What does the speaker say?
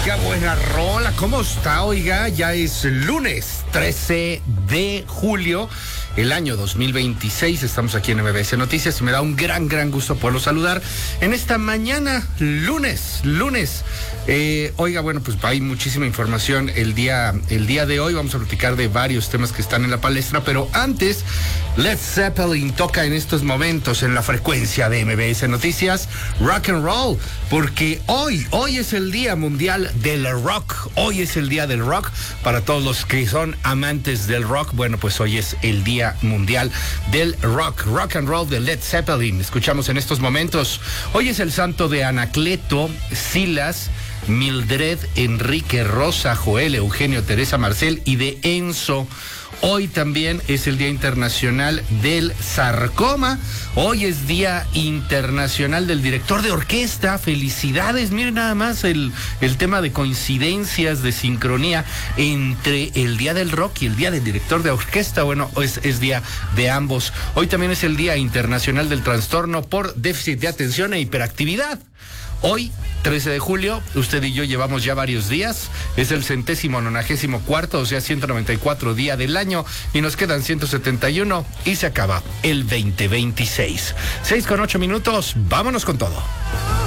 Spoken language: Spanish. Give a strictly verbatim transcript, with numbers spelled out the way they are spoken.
Qué buena rola, ¿cómo está? Oiga, ya es lunes trece de julio, el año dos mil veintiséis. Estamos aquí en M B S Noticias y me da un gran, gran gusto poderlo saludar en esta mañana, lunes, lunes. Eh, oiga, bueno, pues hay muchísima información el día, el día de hoy. Vamos a platicar de varios temas que están en la palestra, pero antes, Led Zeppelin toca en estos momentos en la frecuencia de M B S Noticias Rock and Roll, porque hoy, hoy es el Día Mundial del Rock. Hoy es el Día del Rock. Para todos los que son amantes del rock, bueno, pues hoy es el Día Mundial del Rock. Rock and Roll de Led Zeppelin. Escuchamos en estos momentos. Hoy es el santo de Anacleto, Silas, Mildred, Enrique, Rosa, Joel, Eugenio, Teresa, Marcel y de Enzo. Hoy también es el Día Internacional del Sarcoma. Hoy es Día Internacional del Director de Orquesta. Felicidades. Miren nada más el, el tema de coincidencias, de sincronía entre el Día del Rock y el Día del Director de Orquesta. Bueno, es, es día de ambos. Hoy también es el Día Internacional del Trastorno por Déficit de Atención e Hiperactividad. Hoy, trece de julio, usted y yo llevamos ya varios días. Es el centésimo nonagésimo cuarto, o sea, ciento noventa y cuatro día del año, y nos quedan ciento setenta y uno y se acaba el veinte veintiséis. Seis con ocho minutos, vámonos con todo.